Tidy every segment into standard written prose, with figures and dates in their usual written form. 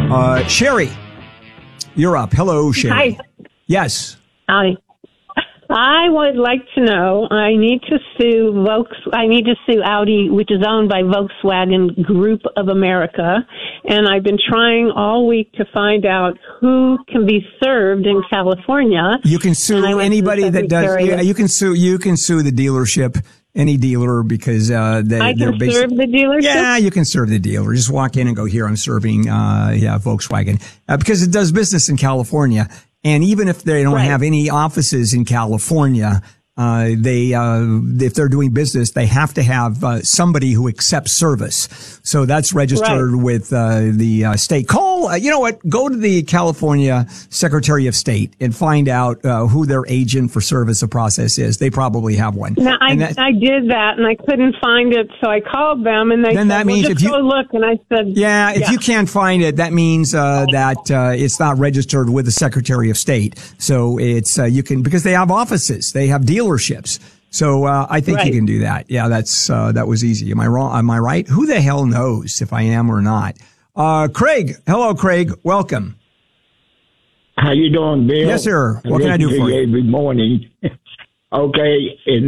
Sherry, you're up. Hello, Sherry. Hi. Yes. Hi. I would like to know, I need to sue Audi, which is owned by Volkswagen Group of America, and I've been trying all week to find out who can be served in California. You can sue anybody that does. Yeah, you can sue the dealership, any dealer, because I can serve the dealership? Yeah, you can serve the dealer. Just walk in and go, here, I'm serving Volkswagen, because it does business in California. And even if they don't have any offices in California, if they're doing business, they have to have somebody who accepts service. So that's registered with the state. Call, you know what? Go to the California Secretary of State and find out who their agent for service of process is. They probably have one. Now, I did that and I couldn't find it, so I called them and they said, that means just go look. And I said, if you can't find it, that means that it's not registered with the Secretary of State. So it's you can, because they have offices, they have dealerships. So I think you can do that. Yeah, that was easy. Am I wrong? Am I right? Who the hell knows if I am or not? Craig. Hello, Craig. Welcome. How you doing, Bill? Yes, sir. What can I do for you? Every morning. Okay, in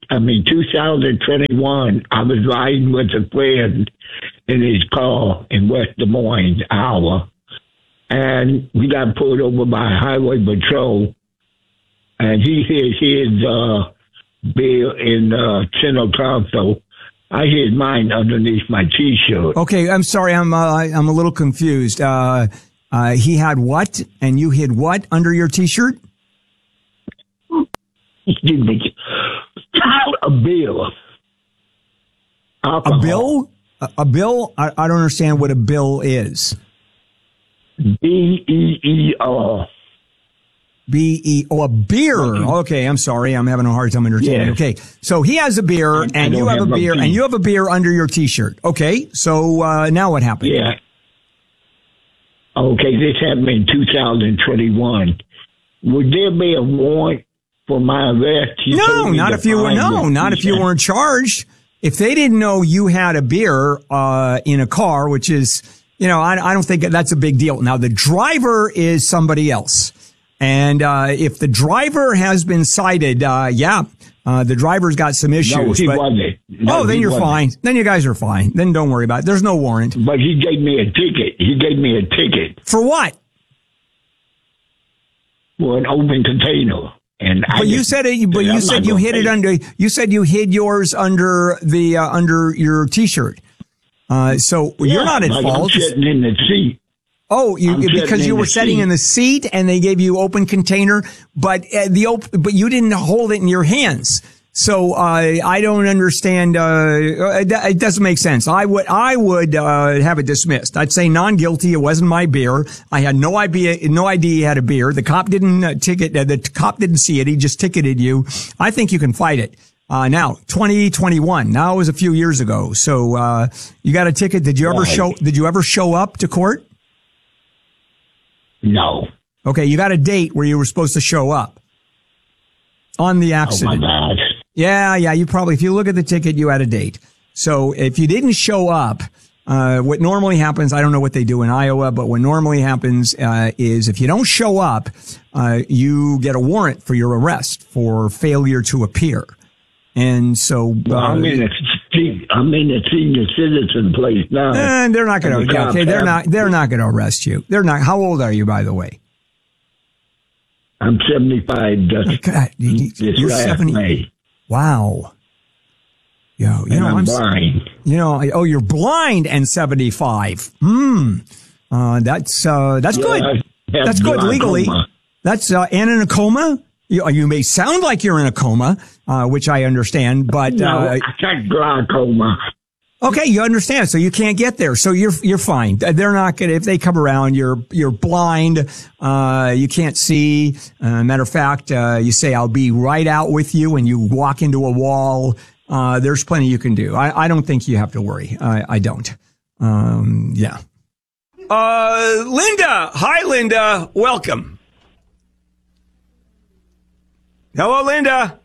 2021, I was riding with a friend in his car in West Des Moines, Iowa, and we got pulled over by Highway Patrol, and he hit his bill in center console. I hid mine underneath my T-shirt. Okay, I'm sorry, I'm a little confused. He had what, and you hid what under your T-shirt? Excuse me. A bill. Alcohol. A bill? A bill? I don't understand what a bill is. B-E-E-R. A beer. Okay, I'm sorry. I'm having a hard time understanding. Yes. Okay, so he has a beer, and you have a beer, and you have a beer under your T-shirt. Okay, so now what happened? Yeah. Okay, this happened in 2021. Would there be a warrant for my arrest? No, not if you were. No, not if you weren't charged. If they didn't know you had a beer in a car, which is, I don't think that's a big deal. Now the driver is somebody else. And if the driver has been cited, the driver's got some issues. No, he wasn't. No, then you're fine. Then you guys are fine. Then don't worry about it. There's no warrant. But he gave me a ticket. For what? For an open container. You said you hid it under. You said you hid yours under the under your T-shirt. So you're not at fault. I'm sitting in the seat. Oh, because you were sitting in the seat and they gave you open container, but you didn't hold it in your hands. So I don't understand. It doesn't make sense. I would have it dismissed. I'd say non-guilty. It wasn't my beer. I had no idea he had a beer. The cop didn't ticket. The cop didn't see it. He just ticketed you. I think you can fight it. Now 2021. Now it was a few years ago. So you got a ticket. Did you ever show up to court? No. Okay, you got a date where you were supposed to show up on the accident. Oh my God. Yeah. You probably, if you look at the ticket, you had a date. So if you didn't show up, what normally happens, I don't know what they do in Iowa, but what normally happens is if you don't show up, you get a warrant for your arrest for failure to appear. And so I'm in a senior citizen place now. And they're not going to. Okay, they're not going to arrest you. They're not. How old are you, by the way? I'm 75. God, you're 70. May. Wow. I'm blind. You're blind and 75. That's good. That's good legally. That's and in a coma. You may sound like you're in a coma, which I understand, but I got glaucoma. Okay, you understand. So you can't get there. So you're fine. They're not gonna, if they come around, you're blind, you can't see. Matter of fact, you say, I'll be right out with you, and you walk into a wall. There's plenty you can do. I don't think you have to worry. I don't. Yeah. Linda. Hi, Linda. Welcome. Hello, Linda.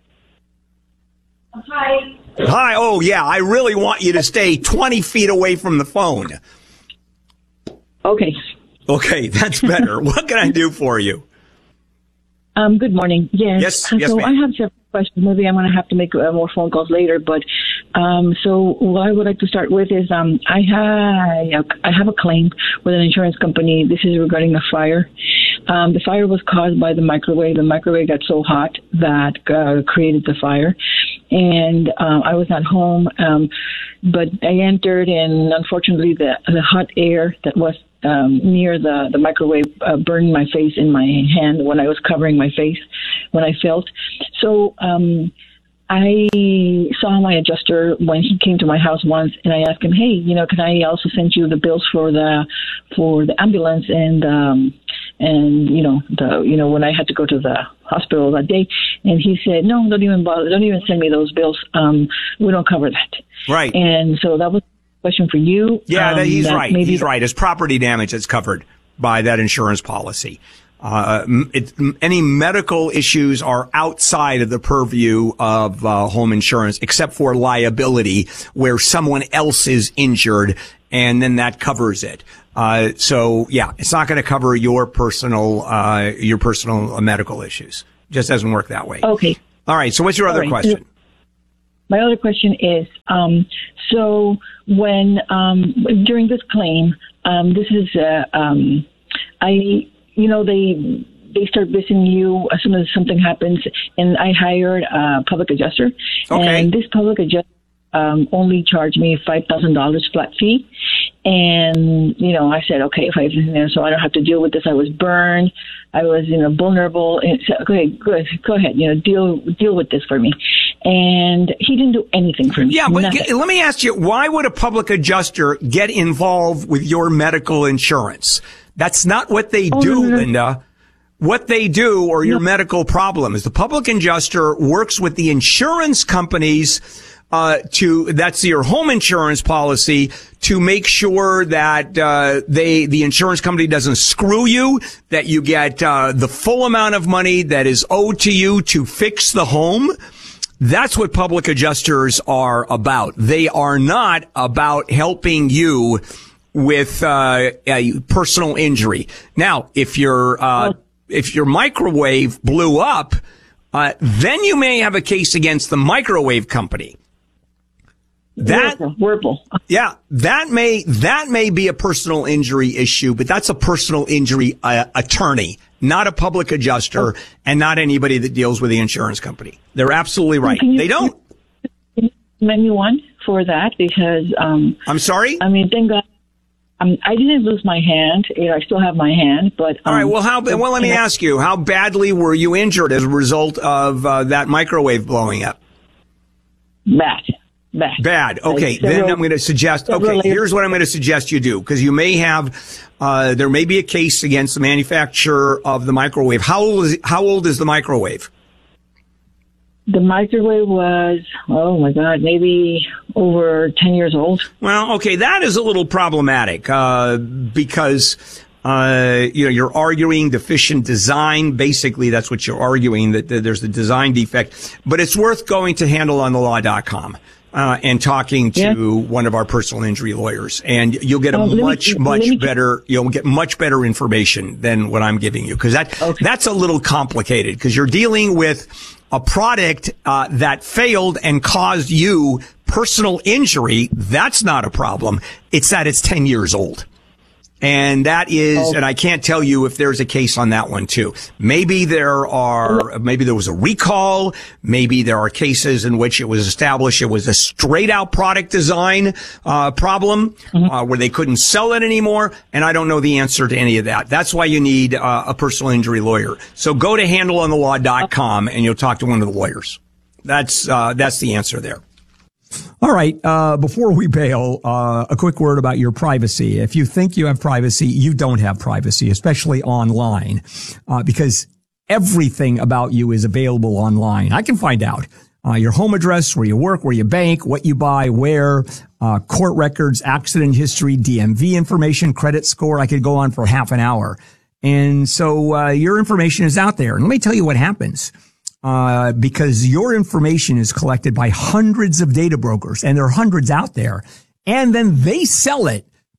Hi. Hi. Oh, yeah. I really want you to stay 20 feet away from the phone. Okay. Okay, that's better. What can I do for you? Good morning. Yes. Yes, so ma'am. I have several questions. Maybe I'm going to have to make more phone calls later. But so what I would like to start with is I have a claim with an insurance company. This is regarding a fire. The fire was caused by the microwave. The microwave got so hot that created the fire. And I was not home, but I entered, and unfortunately the hot air that was near the microwave burned my face in my hand when I was covering my face when I felt. So I saw my adjuster when he came to my house once, and I asked him, "Hey, can I also send you the bills for the ambulance and when I had to go to the hospital that day?" And he said, "No, don't even bother. Don't even send me those bills. We don't cover that." Right. And so that was a question for you. Yeah, he's right. He's right. It's property damage that's covered by that insurance policy. Any medical issues are outside of the purview of home insurance, except for liability, where someone else is injured, and then that covers it. So yeah, it's not going to cover your personal medical issues. Just doesn't work that way. Okay. All right. So what's your other question? My other question is, so when during this claim, this is they start visiting you as soon as something happens, and I hired a public adjuster, and this public adjuster only charged me $5,000 flat fee. And, I said, okay, if so I don't have to deal with this. I was burned. I was, vulnerable. And said, okay, good. Go ahead. Deal with this for me. And he didn't do anything for me. Yeah, but Nothing. let me ask you, why would a public adjuster get involved with your medical insurance? That's not what they do, no. Linda. What they do, or your medical problem, is the public adjuster works with the insurance companies that's your home insurance policy, to make sure that the insurance company doesn't screw you, that you get the full amount of money that is owed to you to fix the home. That's what public adjusters are about. They are not about helping you with a personal injury. Now, if your microwave blew up, then you may have a case against the microwave company. Whirlpool. Yeah, that may be a personal injury issue, but that's a personal injury attorney, not a public adjuster, and not anybody that deals with the insurance company. They're absolutely right. They don't. Can you recommend me one for that? Because I'm sorry? I mean, thank God. I didn't lose my hand. I still have my hand, but all right. Well, let me ask you: how badly were you injured as a result of that microwave blowing up? Bad. Okay. Then I'm going to suggest, here's what I'm going to suggest you do, because you may have, there may be a case against the manufacturer of the microwave. How old is the microwave? The microwave was, oh my God, maybe over 10 years old. Well, okay. That is a little problematic, because, you're arguing deficient design. Basically, that's what you're arguing, that there's a design defect, but it's worth going to handleonthelaw.com. And talking to one of our personal injury lawyers, and you'll get you'll get much better information than what I'm giving you, because that's a little complicated, because you're dealing with a product that failed and caused you personal injury. That's not a problem. It's that it's 10 years old. And that is, and I can't tell you if there's a case on that one too. Maybe there was a recall. Maybe there are cases in which it was established it was a straight out product design, problem, where they couldn't sell it anymore. And I don't know the answer to any of that. That's why you need a personal injury lawyer. So go to handleonthelaw.com and you'll talk to one of the lawyers. That's the answer there. All right. Before we bail, a quick word about your privacy. If you think you have privacy, you don't have privacy, especially online, because everything about you is available online. I can find out your home address, where you work, where you bank, what you buy, where, court records, accident history, DMV information, credit score. I could go on for half an hour. And so your information is out there. And let me tell you what happens. Because your information is collected by hundreds of data brokers, and there are hundreds out there, and then they sell it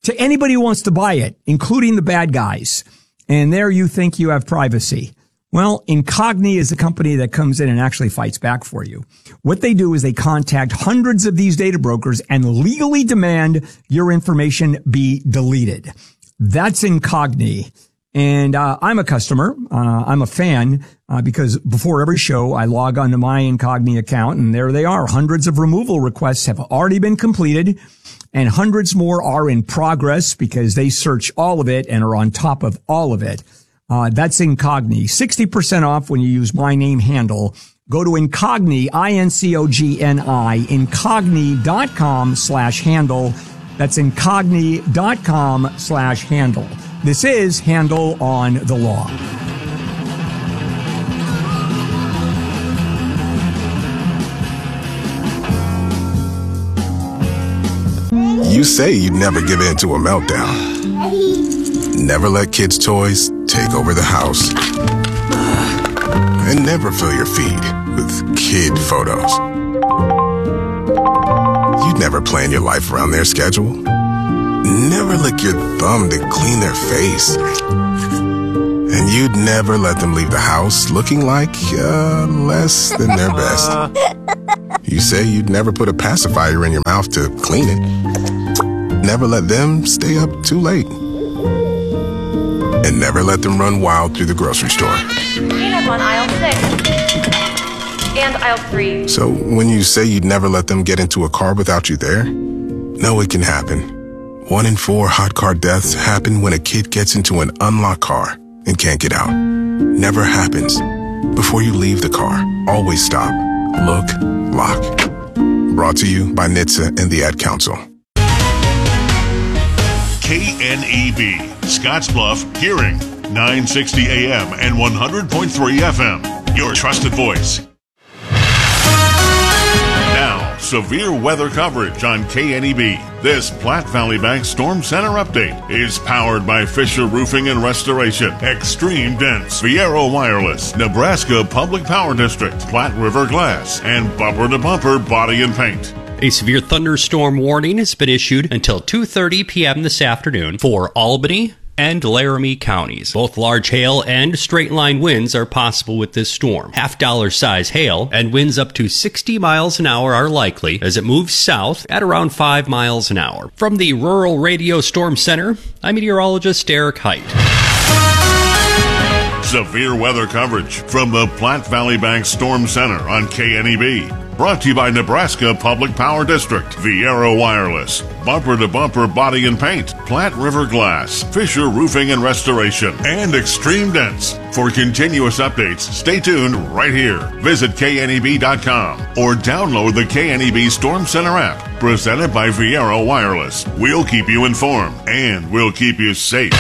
to anybody who wants to buy it, including the bad guys. And there you think you have privacy. Well, Incogni is the company that comes in and actually fights back for you. What they do is they contact hundreds of these data brokers and legally demand your information be deleted. That's Incogni. And I'm a customer. I'm a fan because before every show, I log onto my Incogni account, and there they are. Hundreds of removal requests have already been completed, and hundreds more are in progress because they search all of it and are on top of all of it. That's Incogni. 60% off when you use my name handle. Go to Incogni, INCOGNI, incogni.com/handle. That's incogni.com/handle. This is Handle on the Law. You say you'd never give in to a meltdown. Never let kids' toys take over the house. And never fill your feed with kid photos. You'd never plan your life around their schedule. Never lick your thumb to clean their face. And you'd never let them leave the house looking like less than their best. You say you'd never put a pacifier in your mouth to clean it. Never let them stay up too late. And never let them run wild through the grocery store. Peanuts on aisle 6 and aisle 3. So when you say you'd never let them get into a car without you there, no, it can happen. 1 in 4 hot car deaths happen when a kid gets into an unlocked car and can't get out. Never happens. Before you leave the car, always stop, look, lock. Brought to you by NHTSA and the Ad Council. KNEB, Scottsbluff Hearing, 960 AM and 100.3 FM. Your trusted voice. Now, severe weather coverage on KNEB. This Platte Valley Bank Storm Center update is powered by Fisher Roofing and Restoration, Extreme Dents, Viero Wireless, Nebraska Public Power District, Platte River Glass, and Bumper to Bumper Body and Paint. A severe thunderstorm warning has been issued until 2:30 p.m. this afternoon for Albany and Laramie counties. Both large hail and straight-line winds are possible with this storm. $half size hail and winds up to 60 miles an hour are likely as it moves south at around 5 miles an hour. From the Rural Radio Storm Center, I'm meteorologist Eric Height. Severe weather coverage from the Platte Valley Bank Storm Center on KNEB. Brought to you by Nebraska Public Power District, Viero Wireless, Bumper to Bumper Body and Paint, Platte River Glass, Fisher Roofing and Restoration, and Extreme Dents. For continuous updates, stay tuned right here. Visit kneb.com or download the KNEB Storm Center app, presented by Viero Wireless. We'll keep you informed and we'll keep you safe.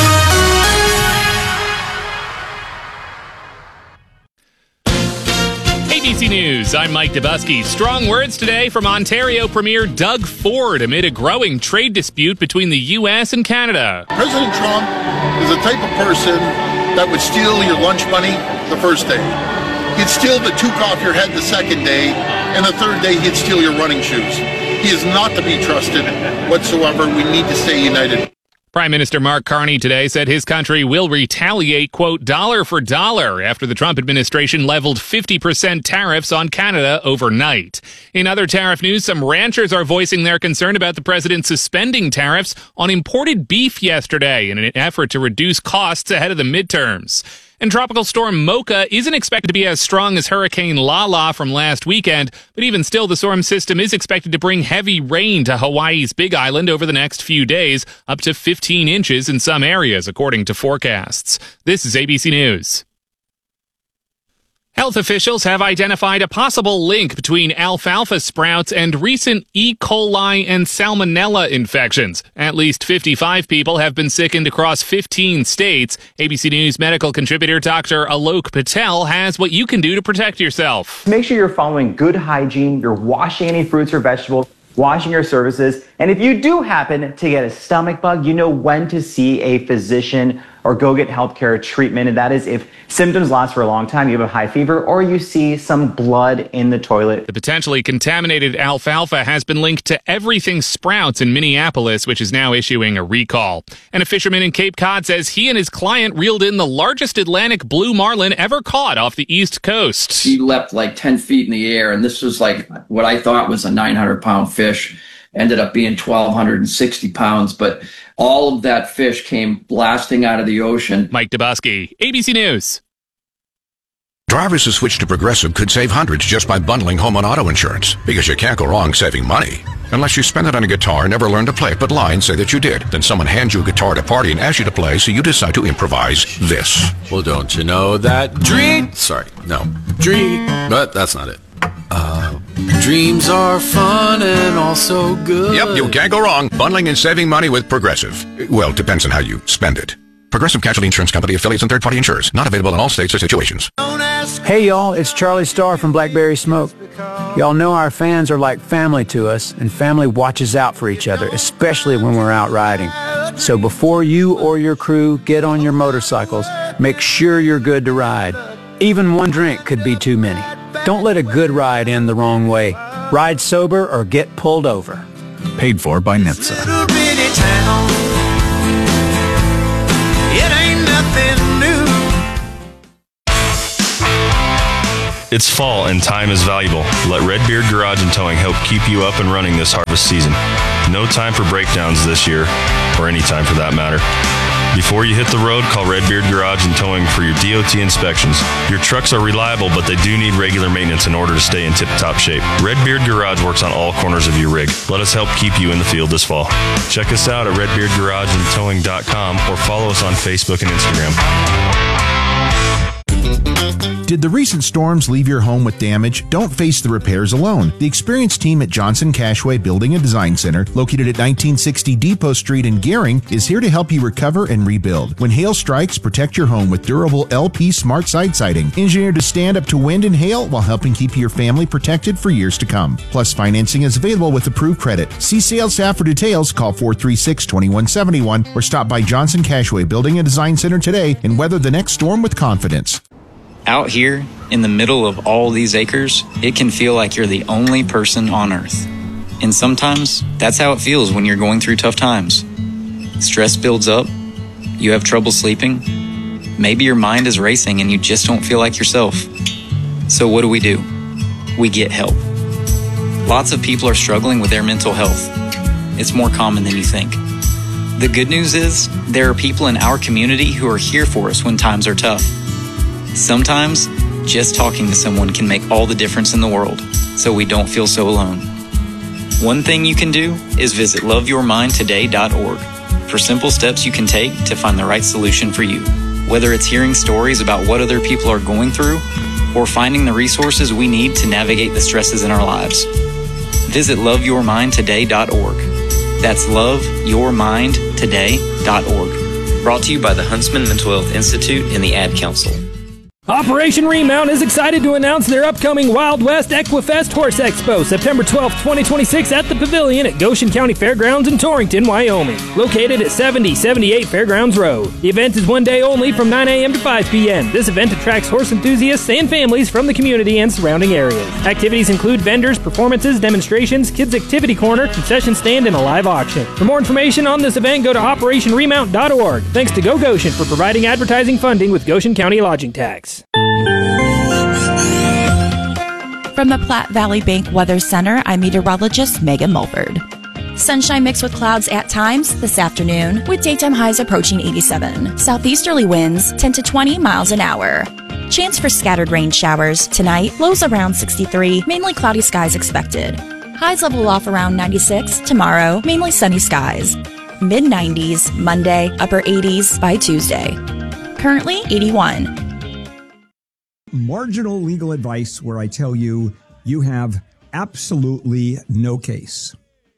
ABC News, I'm Mike Dubusky. Strong words today from Ontario Premier Doug Ford amid a growing trade dispute between the U.S. and Canada. President Trump is the type of person that would steal your lunch money the first day. He'd steal the toque off your head the second day, and the third day he'd steal your running shoes. He is not to be trusted whatsoever. We need to stay united. Prime Minister Mark Carney today said his country will retaliate, quote, dollar for dollar after the Trump administration leveled 50% tariffs on Canada overnight. In other tariff news, some ranchers are voicing their concern about the president suspending tariffs on imported beef yesterday in an effort to reduce costs ahead of the midterms. And Tropical Storm Mocha isn't expected to be as strong as Hurricane Lala from last weekend, but even still, the storm system is expected to bring heavy rain to Hawaii's Big Island over the next few days, up to 15 inches in some areas, according to forecasts. This is ABC News. Health officials have identified a possible link between alfalfa sprouts and recent E. coli and salmonella infections. At least 55 people have been sickened across 15 states. ABC News medical contributor Dr. Alok Patel has what you can do to protect yourself. Make sure you're following good hygiene, you're washing any fruits or vegetables, washing your surfaces, and if you do happen to get a stomach bug, you know when to see a physician or go get healthcare treatment. And that is if symptoms last for a long time, you have a high fever, or you see some blood in the toilet. The potentially contaminated alfalfa has been linked to Everything Sprouts in Minneapolis, which is now issuing a recall. And a fisherman in Cape Cod says he and his client reeled in the largest Atlantic blue marlin ever caught off the East Coast. He leapt like 10 feet in the air, and this was like what I thought was a 900-pound fish. Ended up being 1,260 pounds, but all of that fish came blasting out of the ocean. Mike Dubosky, ABC News. Drivers who switch to Progressive could save hundreds just by bundling home and auto insurance, because you can't go wrong saving money. Unless you spend it on a guitar and never learn to play it, but lie and say that you did. Then someone hands you a guitar at a party and asks you to play, so you decide to improvise this. Well, don't you know that dream... Sorry, no. Dream... But that's not it. Dreams are fun and also good. Yep, you can't go wrong bundling and saving money with Progressive. Well, depends on how you spend it. Progressive Casualty Insurance Company, affiliates, and third-party insurers. Not available in all states or situations. Hey, y'all, it's Charlie Starr from Blackberry Smoke. Y'all know our fans are like family to us, and family watches out for each other, especially when we're out riding. So before you or your crew get on your motorcycles, make sure you're good to ride. Even one drink could be too many. Don't let a good ride end the wrong way. Ride sober or get pulled over. Paid for by NHTSA. It's fall and time is valuable. Let Redbeard Garage and Towing help keep you up and running this harvest season. No time for breakdowns this year, or any time for that matter. Before you hit the road, call Redbeard Garage and Towing for your DOT inspections. Your trucks are reliable, but they do need regular maintenance in order to stay in tip-top shape. Redbeard Garage works on all corners of your rig. Let us help keep you in the field this fall. Check us out at redbeardgarageandtowing.com or follow us on Facebook and Instagram. Did the recent storms leave your home with damage? Don't face the repairs alone. The experienced team at Johnson Cashway Building and Design Center, located at 1960 Depot Street in Gering, is here to help you recover and rebuild. When hail strikes, protect your home with durable LP Smart Side Siding, engineered to stand up to wind and hail while helping keep your family protected for years to come. Plus, financing is available with approved credit. See sales staff for details. Call 436-2171 or stop by Johnson Cashway Building and Design Center today and weather the next storm with confidence. Out here, in the middle of all these acres, it can feel like you're the only person on Earth. And sometimes, that's how it feels when you're going through tough times. Stress builds up, you have trouble sleeping, maybe your mind is racing and you just don't feel like yourself. So what do? We get help. Lots of people are struggling with their mental health. It's more common than you think. The good news is, there are people in our community who are here for us when times are tough. Sometimes, just talking to someone can make all the difference in the world, so we don't feel so alone. One thing you can do is visit loveyourmindtoday.org for simple steps you can take to find the right solution for you. Whether it's hearing stories about what other people are going through, or finding the resources we need to navigate the stresses in our lives. Visit loveyourmindtoday.org. That's loveyourmindtoday.org. Brought to you by the Huntsman Mental Health Institute and the Ad Council. Operation Remount is excited to announce their upcoming Wild West Equifest Horse Expo, September 12th, 2026 at the Pavilion at Goshen County Fairgrounds in Torrington, Wyoming, located at 7078 Fairgrounds Road. The event is one day only from 9 a.m. to 5 p.m. This event attracts horse enthusiasts and families from the community and surrounding areas. Activities include vendors, performances, demonstrations, kids activity corner, concession stand, and a live auction. For more information on this event, go to operationremount.org. Thanks to Go Goshen for providing advertising funding with Goshen County Lodging Tax. From the Platte Valley Bank Weather Center, I'm meteorologist Megan Mulford. Sunshine mixed with clouds at times this afternoon, with daytime highs approaching 87. Southeasterly winds 10 to 20 miles an hour. Chance for scattered rain showers tonight, lows around 63, mainly cloudy skies expected. Highs level off around 96 tomorrow, mainly sunny skies. Mid-90s Monday, upper 80s by Tuesday. Currently 81. Marginal legal advice where I tell you you have absolutely no case.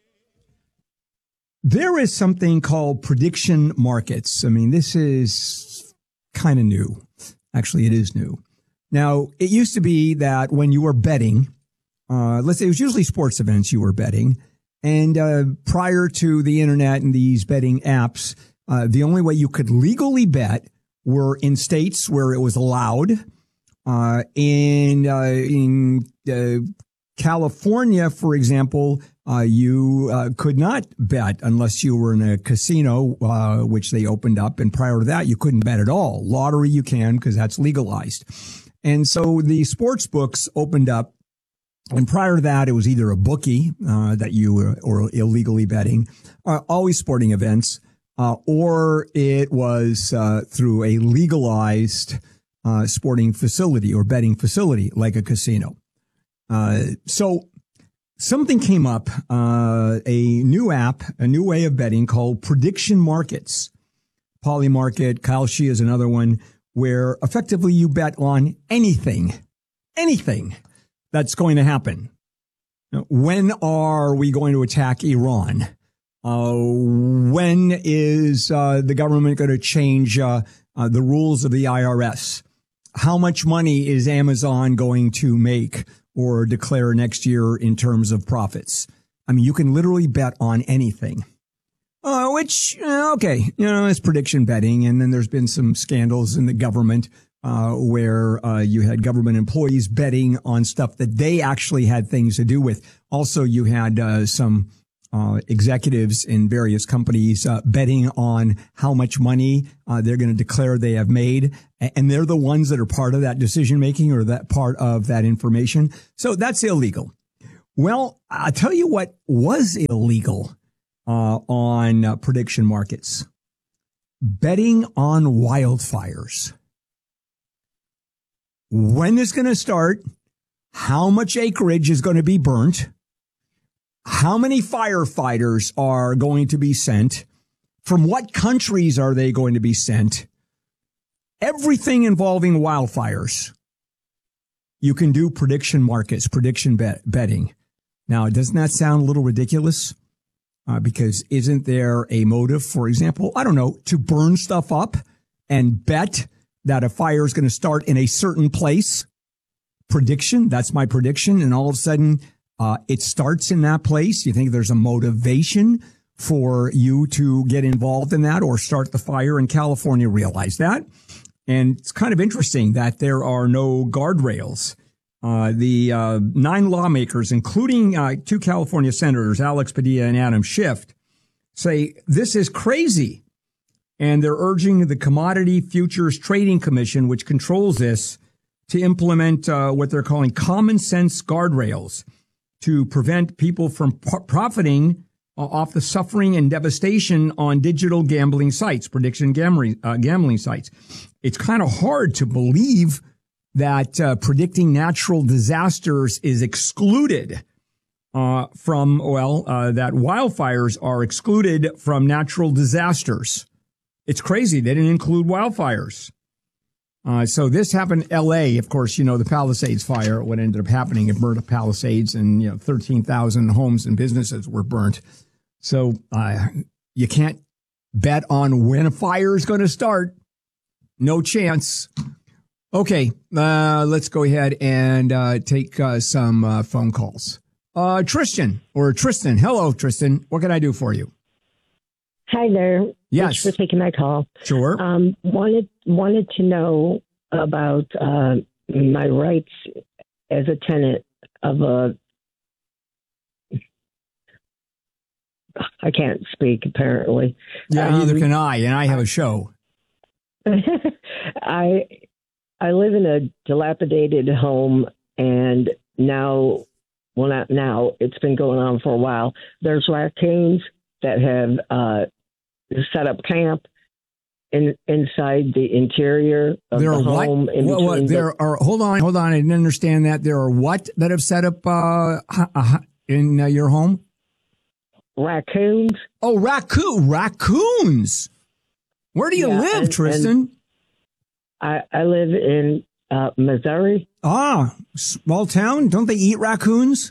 There is something called prediction markets. I mean, this is kind of new. Actually, it is new. Now, it used to be that when you were betting, let's say it was usually sports events you were betting, and prior to the internet and these betting apps, The only way you could legally bet were in states where it was allowed. In California, for example, you could not bet unless you were in a casino, which they opened up. And prior to that, you couldn't bet at all. Lottery, you can because that's legalized. And so the sports books opened up. And prior to that, it was either a bookie that you were illegally betting, always sporting events, or it was through a legalized sporting facility or betting facility like a casino. So something came up, a new app, a new way of betting called Prediction Markets. Polymarket, Kalshi is another one where effectively you bet on anything that's going to happen. When are we going to attack Iran? When is the government going to change the rules of the IRS? How much money is Amazon going to make or declare next year in terms of profits? I mean, you can literally bet on anything. It's prediction betting. And then there's been some scandals in the government where you had government employees betting on stuff that they actually had things to do with. Also, you had some executives in various companies betting on how much money they're going to declare they have made. And they're the ones that are part of that decision making or that part of that information. So that's illegal. Well, I'll tell you what was illegal on prediction markets. Betting on wildfires. When it's going to start, how much acreage is going to be burnt, how many firefighters are going to be sent, from what countries are they going to be sent, everything involving wildfires. You can do prediction markets, prediction betting. Now, doesn't that sound a little ridiculous? Because isn't there a motive, for example, I don't know, to burn stuff up and bet that a fire is going to start in a certain place? Prediction. That's my prediction. And all of a sudden, it starts in that place. You think there's a motivation for you to get involved in that or start the fire in California? Realize that. And it's kind of interesting that there are no guardrails. The 9 lawmakers, including 2 California senators, Alex Padilla and Adam Schiff, say this is crazy. And they're urging the Commodity Futures Trading Commission, which controls this, to implement what they're calling common sense guardrails to prevent people from profiting off the suffering and devastation on digital gambling sites, prediction gambling sites. It's kind of hard to believe that predicting natural disasters is excluded that wildfires are excluded from natural disasters. It's crazy. They didn't include wildfires. So this happened in L.A. Of course, you know, the Palisades fire, what ended up happening, it burned up Palisades and, 13,000 homes and businesses were burnt. So you can't bet on when a fire is going to start. No chance. Okay, let's go ahead and take some phone calls. Tristan. Hello, Tristan. What can I do for you? Hi there. Yes. Thanks for taking my call. Sure. Wanted to know about my rights as a tenant of a. I can't speak apparently. Yeah, neither can I, and I have a show. I live in a dilapidated home, and now, well, not now. It's been going on for a while. There's raccoons that have set up camp inside the interior of the home. Hold on. I didn't understand that. There are what that have set up in your home? Raccoons. Oh, raccoons. Where do you live, Tristan? I live in Missouri. Ah, small town. Don't they eat raccoons?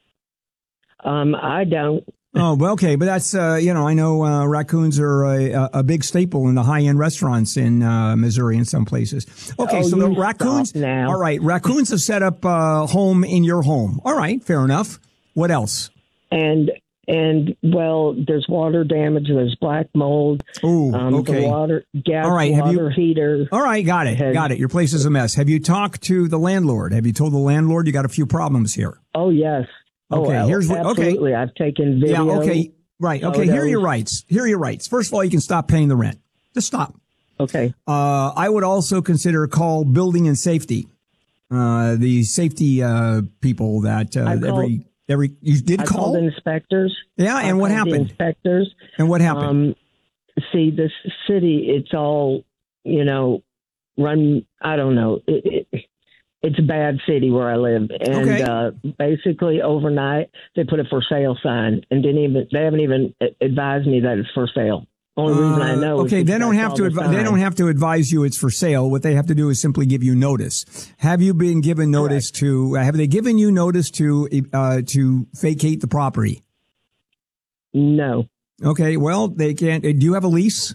I don't. Oh, well, okay. But that's, I know raccoons are a big staple in the high-end restaurants in Missouri and some places. Okay, so the raccoons. All right, raccoons have set up a home in your home. All right, fair enough. What else? And And well, there's water damage. There's black mold. Oh, okay. The gas water heater. All right, got it. Your place is a mess. Have you talked to the landlord? Have you told the landlord you got a few problems here? Oh, yes. Okay, here's what. Absolutely. I've taken video. Yeah. Okay. Right. Okay. Here are your rights. First of all, you can stop paying the rent. Just stop. Okay. I would also consider call building and safety. The safety people that you did call? I called inspectors. Yeah, and what happened? Inspectors. And what happened? See, this city, it's all, run, I don't know. It's a bad city where I live. And basically overnight, they put a for sale sign and they haven't even advised me that it's for sale. Only reason I know. Okay, they don't have to advise you it's for sale. What they have to do is simply give you notice. Have you been given notice have they given you notice to vacate the property? No. Okay, well, they can't. Do you have a lease?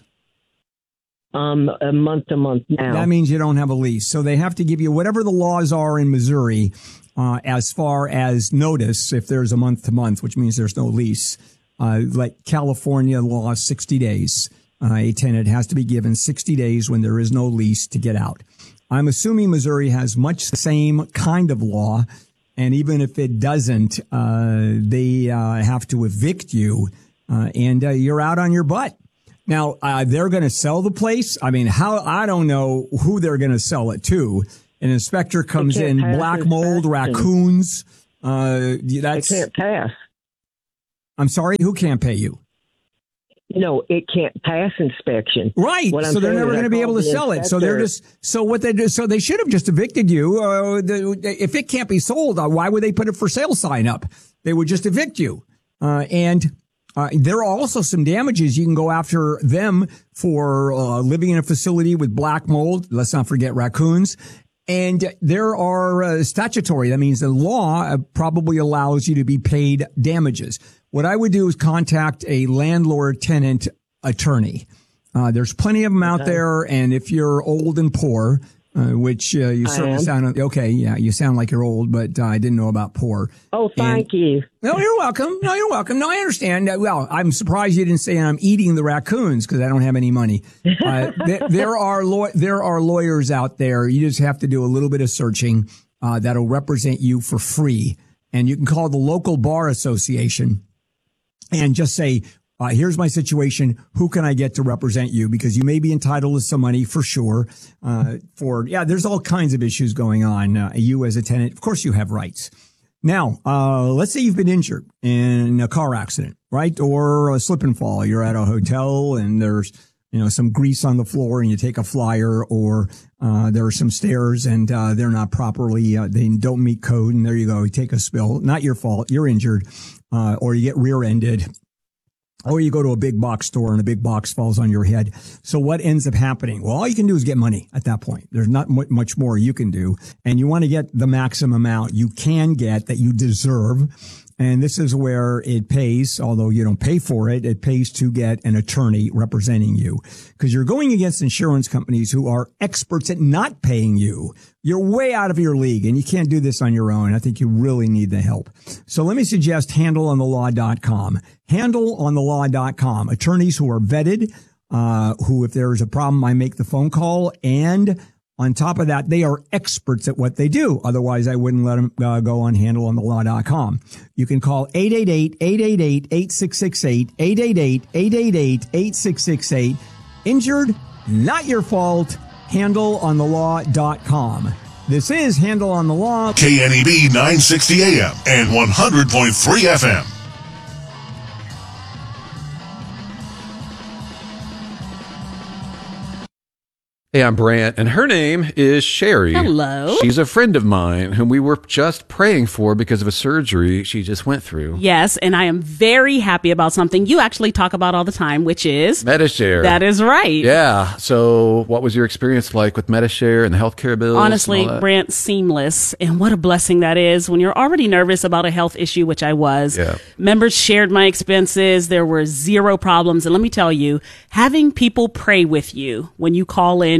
A month to month now. That means you don't have a lease. So they have to give you whatever the laws are in Missouri, as far as notice, if there's a month to month, which means there's no lease. Like California law, 60 days. A tenant has to be given 60 days when there is no lease to get out. I'm assuming Missouri has much the same kind of law. And even if it doesn't, they have to evict you, and you're out on your butt. Now, they're going to sell the place. I mean, I don't know who they're going to sell it to. An inspector comes in, black mold, raccoons. It can't pass. I'm sorry, who can't pay you? No, it can't pass inspection. Right. So they're never going to be able to sell it. So they should have just evicted you. If it can't be sold, why would they put a for sale sign up? They would just evict you. And there are also some damages. You can go after them for living in a facility with black mold. Let's not forget raccoons. And there are statutory. That means the law probably allows you to be paid damages. What I would do is contact a landlord-tenant attorney. There's plenty of them out there. And if you're old and poor, which you certainly sound okay. Yeah, you sound like you're old, but I didn't know about poor. Oh, thank you. No, you're welcome. No, I understand. Well, I'm surprised you didn't say I'm eating the raccoons because I don't have any money. There are lawyers out there. You just have to do a little bit of searching that'll represent you for free. And you can call the local bar association and just say, here's my situation. Who can I get to represent you? Because you may be entitled to some money for sure. There's all kinds of issues going on. You as a tenant, of course you have rights. Now, let's say you've been injured in a car accident, right? Or a slip and fall. You're at a hotel and there's, some grease on the floor and you take a flyer, or, there are some stairs and, they're not properly, they don't meet code. And there you go. You take a spill. Not your fault. You're injured. Or you get rear-ended. Or you go to a big box store and a big box falls on your head. So what ends up happening? Well, all you can do is get money at that point. There's not much more you can do. And you want to get the maximum amount you can get that you deserve. And this is where it pays, although you don't pay for it, it pays to get an attorney representing you. Because you're going against insurance companies who are experts at not paying you. You're way out of your league, and you can't do this on your own. I think you really need the help. So let me suggest handleonthelaw.com. Handleonthelaw.com. Attorneys who are vetted, who, if there is a problem, I make the phone call, and on top of that, they are experts at what they do. Otherwise, I wouldn't let them go on handleonthelaw.com. You can call 888-888-8668, 888-888-8668. Injured? Not your fault. Handleonthelaw.com. This is Handle on the Law. KNEB 960 AM and 100.3 FM. Hey, I'm Brant, and her name is Sherry. Hello. She's a friend of mine whom we were just praying for because of a surgery she just went through. Yes, and I am very happy about something you actually talk about all the time, which is Medi-Share. That is right. Yeah. So what was your experience like with Medi-Share and the healthcare bills? Honestly, Brant, seamless. And what a blessing that is when you're already nervous about a health issue, which I was. Yeah. Members shared my expenses. There were zero problems. And let me tell you, having people pray with you when you call in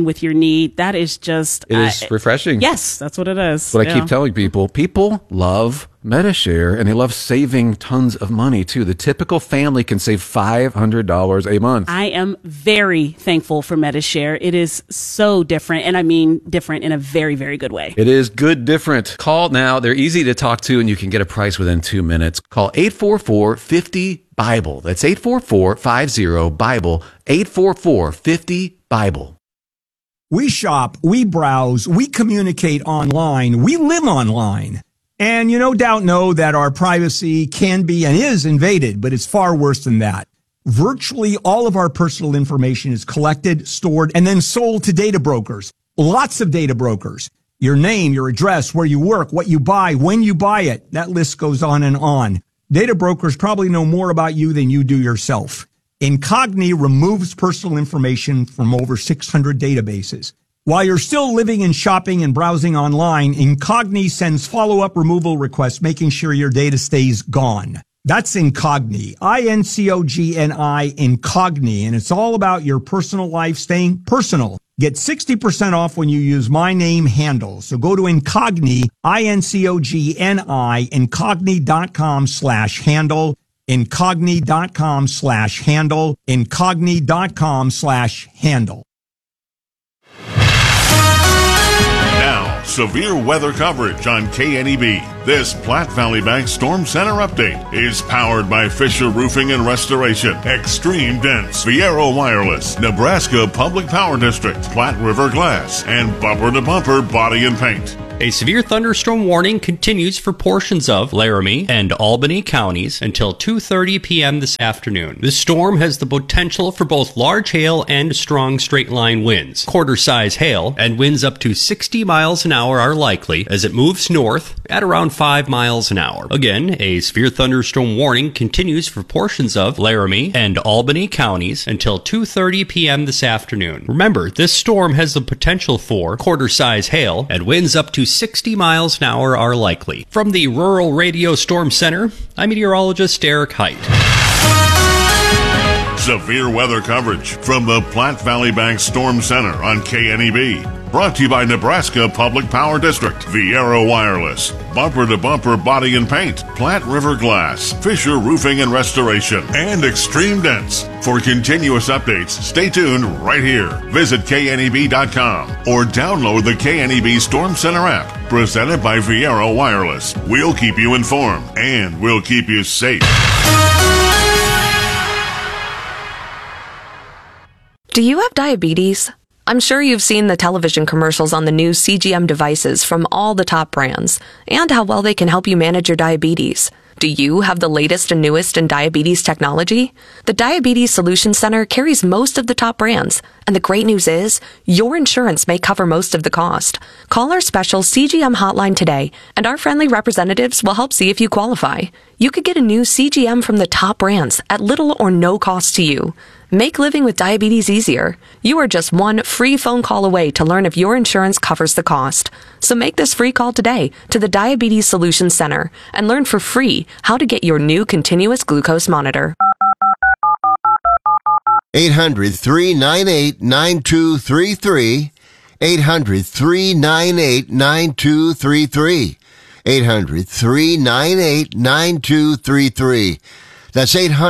with your need. That is just... It is refreshing. Yes, that's what it is. What I keep telling people. People love Medi-Share, and they love saving tons of money, too. The typical family can save $500 a month. I am very thankful for Medi-Share. It is so different, and I mean different in a very, very good way. It is good different. Call now. They're easy to talk to, and you can get a price within 2 minutes. Call 844-50-BIBLE. That's 844-50-BIBLE. 844-50-BIBLE. We shop, we browse, we communicate online, we live online. And you no doubt know that our privacy can be and is invaded, but it's far worse than that. Virtually all of our personal information is collected, stored, and then sold to data brokers. Lots of data brokers. Your name, your address, where you work, what you buy, when you buy it. That list goes on and on. Data brokers probably know more about you than you do yourself. Incogni removes personal information from over 600 databases. While you're still living and shopping and browsing online, Incogni sends follow-up removal requests, making sure your data stays gone. That's Incogni, I-N-C-O-G-N-I, Incogni, and it's all about your personal life staying personal. Get 60% off when you use my name handle. So go to Incogni, I-N-C-O-G-N-I, Incogni.com/handle, Incogni.com/handle, Incogni.com/handle. Now, severe weather coverage on KNEB. This Platte Valley Bank Storm Center update is powered by Fisher Roofing and Restoration, Extreme Dense, Viero Wireless, Nebraska Public Power District, Platte River Glass, and Bumper to Bumper Body and Paint. A severe thunderstorm warning continues for portions of Laramie and Albany counties until 2:30 p.m. this afternoon. This storm has the potential for both large hail and strong straight-line winds. Quarter-size hail and winds up to 60 miles an hour are likely as it moves north at around 5 miles an hour. Again, a severe thunderstorm warning continues for portions of Laramie and Albany counties until 2:30 p.m. this afternoon. Remember, this storm has the potential for quarter-size hail and winds up to 60 miles an hour are likely. From the Rural Radio Storm Center, I'm meteorologist Eric Height. Severe weather coverage from the Platte Valley Bank Storm Center on KNEB. Brought to you by Nebraska Public Power District, Viero Wireless, Bumper to Bumper Body and Paint, Platte River Glass, Fisher Roofing and Restoration, and Extreme Dense. For continuous updates, stay tuned right here. Visit KNEB.com or download the KNEB Storm Center app, presented by Viero Wireless. We'll keep you informed and we'll keep you safe. Do you have diabetes? I'm sure you've seen the television commercials on the new CGM devices from all the top brands and how well they can help you manage your diabetes. Do you have the latest and newest in diabetes technology? The Diabetes Solutions Center carries most of the top brands, and the great news is your insurance may cover most of the cost. Call our special CGM hotline today, and our friendly representatives will help see if you qualify. You could get a new CGM from the top brands at little or no cost to you. Make living with diabetes easier. You are just one free phone call away to learn if your insurance covers the cost. So make this free call today to the Diabetes Solutions Center and learn for free how to get your new continuous glucose monitor. 800-398-9233. 800-398-9233. 800-398-9233. That's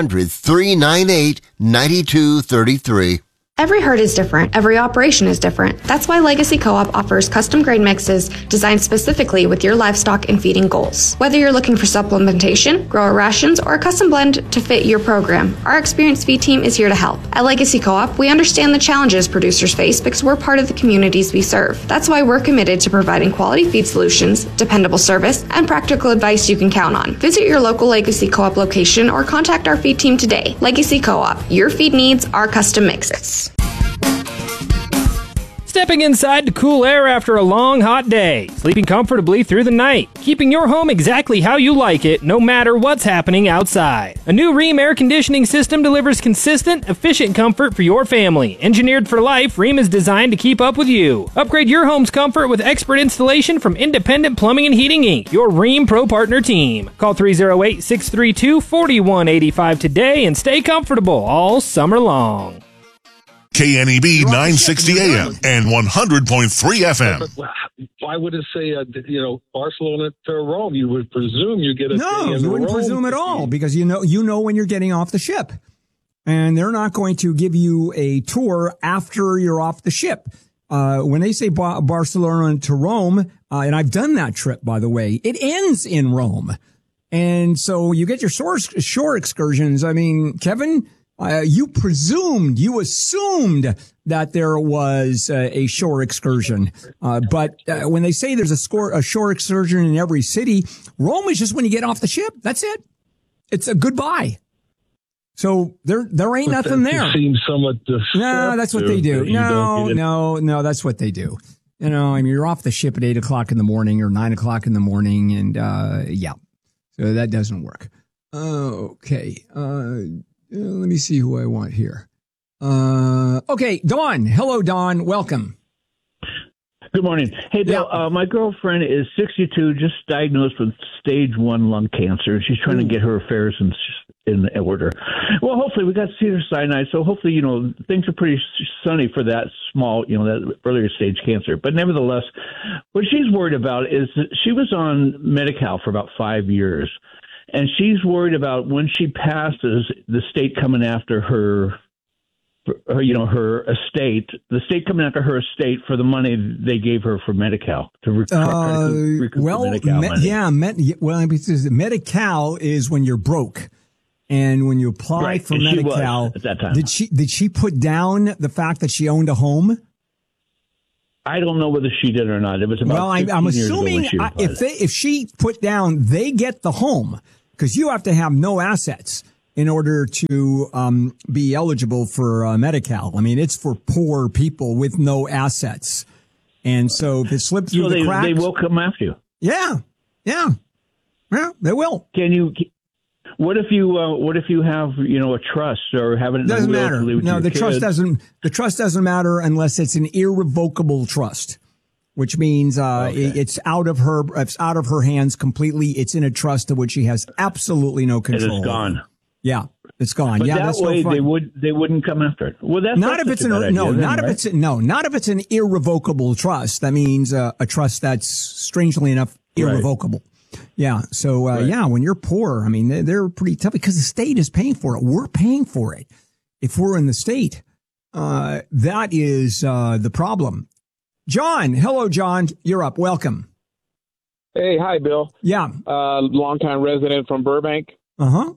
800-398-9233. Every herd is different. Every operation is different. That's why Legacy Co-op offers custom grade mixes designed specifically with your livestock and feeding goals. Whether you're looking for supplementation, grower rations, or a custom blend to fit your program, our experienced feed team is here to help. At Legacy Co-op, we understand the challenges producers face because we're part of the communities we serve. That's why we're committed to providing quality feed solutions, dependable service, and practical advice you can count on. Visit your local Legacy Co-op location or contact our feed team today. Legacy Co-op, your feed needs, our custom mixes. Stepping inside to cool air after a long, hot day. Sleeping comfortably through the night. Keeping your home exactly how you like it, no matter what's happening outside. A new Rheem air conditioning system delivers consistent, efficient comfort for your family. Engineered for life, Rheem is designed to keep up with you. Upgrade your home's comfort with expert installation from Independent Plumbing and Heating Inc., your Rheem Pro Partner team. Call 308-632-4185 today and stay comfortable all summer long. KNEB 960 AM and 100.3 FM. But why would it say, Barcelona to Rome? You would presume you get a No, you wouldn't presume at all, because you know when you're getting off the ship. And they're not going to give you a tour after you're off the ship. When they say Barcelona to Rome, and I've done that trip, by the way, it ends in Rome. And so you get your shore excursions. I mean, Kevin, you assumed that there was a shore excursion. But when they say there's a shore excursion in every city, Rome is just when you get off the ship. That's it. It's a goodbye. So there ain't nothing there. Seems somewhat no, that's what they do. No, that's what they do. I mean, you're off the ship at 8 o'clock in the morning or 9 o'clock in the morning, and yeah, so that doesn't work. Okay, let me see who I want here. Okay, Dawn. Hello, Dawn. Welcome. Good morning. Hey, Bill, my girlfriend is 62, just diagnosed with stage 1 lung cancer. She's trying to get her affairs in order. Well, hopefully we got Cedars-Sinai, so hopefully, things are pretty sunny for that small, that earlier stage cancer. But nevertheless, what she's worried about is that she was on Medi-Cal for about 5 years, and she's worried about when she passes, the state coming after her estate, the state coming after her estate for the money they gave her for Medi-Cal to recoup Medi-Cal money. Because Medi-Cal is when you're broke. And when you apply for Medi-Cal, at that time. Did she put down the fact that she owned a home? I don't know whether she did or not. It was about I'm assuming if she put down, they get the home, because you have to have no assets in order to be eligible for Medi-Cal. I mean, it's for poor people with no assets, and so if it slipped through the cracks, they will come after you. Yeah, they will. What if you have a trust or have it? Doesn't matter. No, the trust doesn't. The trust doesn't matter unless it's an irrevocable trust, which means it's out of her. It's out of her hands completely. It's in a trust of which she has absolutely no control. It is gone. Yeah, it's gone. But yeah, that that's way no fun. they wouldn't come after it. Well, that's not if it's not if it's an irrevocable trust. That means a trust that's strangely enough irrevocable. Right. Yeah. So, when you're poor, I mean, they're pretty tough because the state is paying for it. We're paying for it. If we're in the state, that is the problem. John. Hello, John. You're up. Welcome. Hey. Hi, Bill. Yeah. Longtime resident from Burbank. Uh-huh.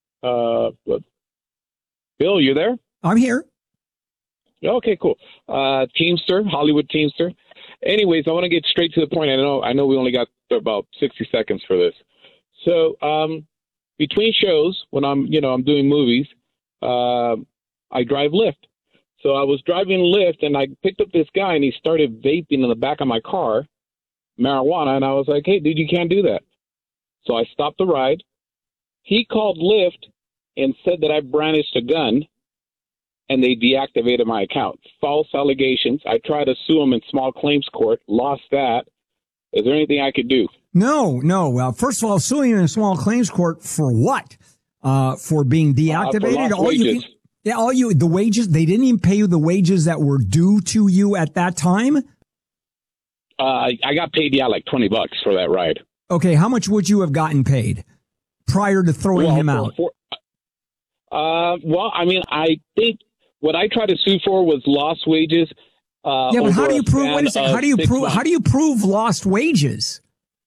Bill, you there? I'm here. Okay, cool. Teamster, Hollywood Teamster. Anyways, I want to get straight to the point. I know we only got about 60 seconds for this. So, between shows, when I'm doing movies, I drive Lyft. So I was driving Lyft and I picked up this guy and he started vaping in the back of my car, marijuana. And I was like, hey, dude, you can't do that. So I stopped the ride. He called Lyft and said that I brandished a gun. And they deactivated my account. False allegations. I tried to sue them in small claims court, lost that. Is there anything I could do? No. Well, first of all, suing in a small claims court for what? For being deactivated? For lost wages. The wages, they didn't even pay you the wages that were due to you at that time? I got paid, like $20 for that ride. Okay, how much would you have gotten paid prior to throwing him out? I think what I tried to sue for was lost wages. But how do you prove? What is it? How do you prove lost wages?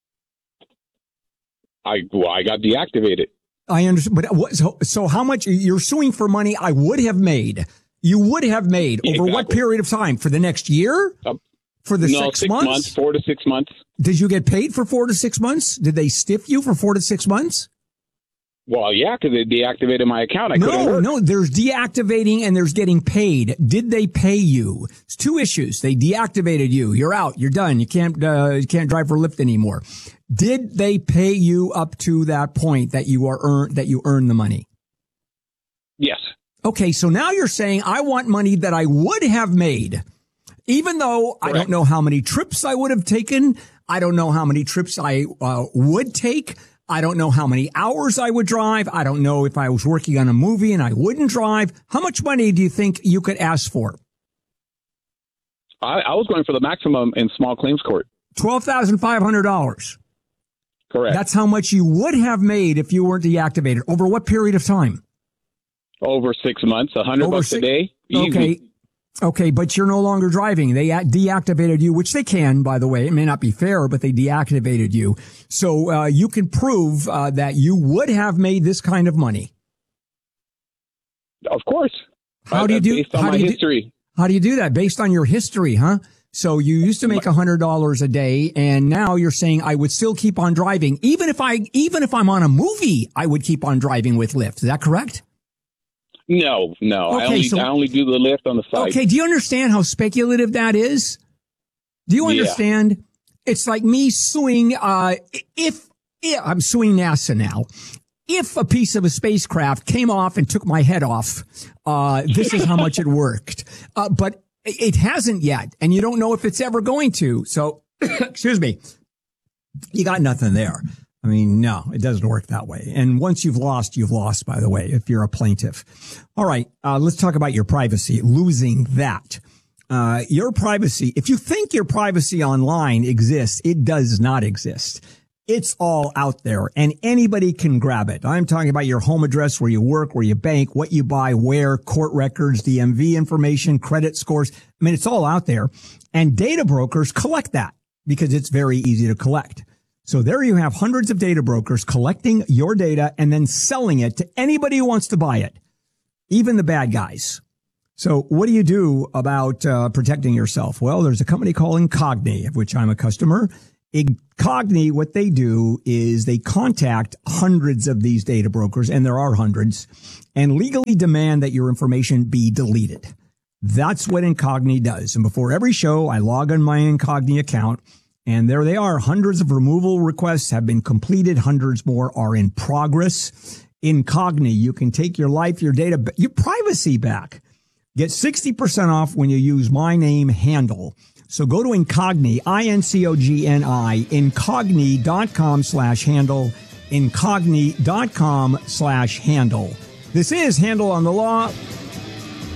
I got deactivated. I understand, but so how much you're suing for money I would have made? You would have made over what period of time? For the next year? For the 6 months? 4 to 6 months. Did you get paid for 4 to 6 months? Did they stiff you for 4 to 6 months? Well, yeah, because they deactivated my account. No, there's deactivating and there's getting paid. Did they pay you? It's two issues. They deactivated you. You're out. You're done. You can't drive for Lyft anymore. Did they pay you up to that point that you earn the money? Yes. Okay, so now you're saying I want money that I would have made, even though I don't know how many trips I would have taken. I don't know how many trips I would take. I don't know how many hours I would drive. I don't know if I was working on a movie and I wouldn't drive. How much money do you think you could ask for? I was going for the maximum in small claims court. $12,500. Correct. That's how much you would have made if you weren't deactivated. Over what period of time? Over 6 months, $100 a day. Easy. Okay, but you're no longer driving. They deactivated you, which they can, by the way. It may not be fair, but they deactivated you. So you can prove that you would have made this kind of money. Of course. How do you do? Based on my history. How do you do that? Based on your history, huh? So you used to make $100 a day, and now you're saying I would still keep on driving, even if I'm on a movie, I would keep on driving with Lyft. Is that correct? No. Okay, I only do the Lyft on the side. Okay, do you understand how speculative that is? Do you understand? Yeah. It's like me suing, if I'm suing NASA now. If a piece of a spacecraft came off and took my head off, this is how much it worked. But it hasn't yet, and you don't know if it's ever going to. So, excuse me, you got nothing there. I mean, no, it doesn't work that way. And once you've lost, by the way, if you're a plaintiff. All right. Let's talk about your privacy, losing that. Your privacy, if you think your privacy online exists, it does not exist. It's all out there and anybody can grab it. I'm talking about your home address, where you work, where you bank, what you buy, where, court records, DMV information, credit scores. I mean, it's all out there, and data brokers collect that because it's very easy to collect. So there you have hundreds of data brokers collecting your data and then selling it to anybody who wants to buy it, even the bad guys. So what do you do about protecting yourself? Well, there's a company called Incogni, of which I'm a customer. Incogni, what they do is they contact hundreds of these data brokers, and there are hundreds, and legally demand that your information be deleted. That's what Incogni does. And before every show, I log on my Incogni account, and there they are. Hundreds of removal requests have been completed. Hundreds more are in progress. Incogni, you can take your life, your data, your privacy back. Get 60% off when you use my name handle. So go to Incogni, Incogni, incogni.com/handle, incogni.com/handle. This is Handle on the Law.